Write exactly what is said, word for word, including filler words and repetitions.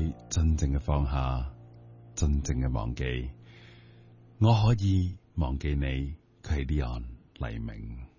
以真正嘅放下，真正嘅忘記。我可以忘記你，佢係 Leon 黎明。